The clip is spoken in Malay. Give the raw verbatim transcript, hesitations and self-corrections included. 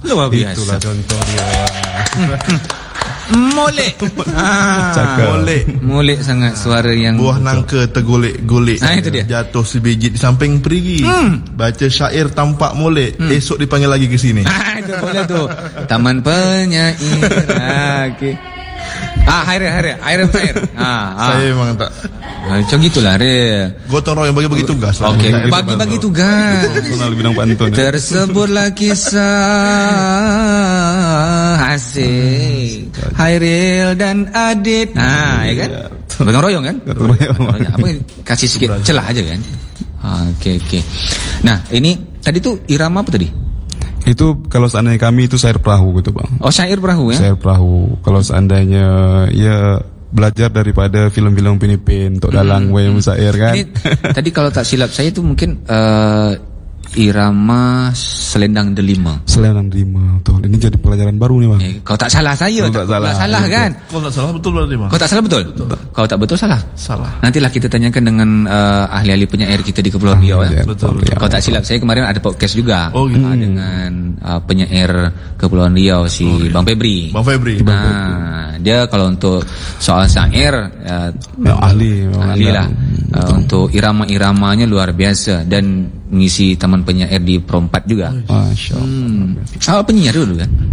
Luar biasa. Itulah contohnya. Molek. Ah, Molek. Molek sangat suara yang Buah nangka tergolek-golek. Ah, itu dia. Jatuh sebiji di samping perigi. Hmm. Baca syair tampak molek. Hmm. Esok dipanggil lagi ke sini. Ah, itu boleh tuh. Taman penyair. Ah, okey. Ah, Hairil, Hairil, Hairil Hair. Ah, ah. Saya memang tak. Ah, macam gitulah dia. Gotong royong bagi-bagi tugas. Okey, bagi-bagi tugas. Personal bidang pantun. Tersebutlah kisah Asik Hairil dan Adit. Ah, ya kan? Gotong royong kan? Gotong royong. Apa kasih sikit celah aja kan? Ah, okey okey. Nah, ini tadi tuh irama apa tadi? Itu kalau seandainya kami itu syair perahu gitu bang. Oh, syair perahu ya? Syair perahu. Kalau seandainya ya belajar daripada film-film Pinipin untuk dalang Hmm. wayang syair kan. Ini, tadi kalau tak silap saya itu mungkin uh, irama Selendang Delima. Selendang Delima tuh. Ini jadi pelajaran baru nih bang. Eh, kau tak salah saya, Kau tak, tak salah. salah Betul. kan? Kalau tak salah betul berarti Bang. Kau tak salah betul? betul. Kau tak betul salah? Salah. Nantilah kita tanyakan dengan uh, ahli-ahli penyair kita di Kepulauan Riau ya. Betul. Kau tak silap saya kemarin ada podcast juga. Oh, gitu. uh, dengan uh, penyair Kepulauan Riau si Oh, Bang Febri. Bang Febri. Nah, dia kalau untuk soal syair uh, Ya, ahli. memang ahli anda. lah. Uh, untuk irama-iramanya luar biasa dan mengisi taman penyair di Perompat juga. Masya Allah. Hmm. Ah, penyiar dulu kan?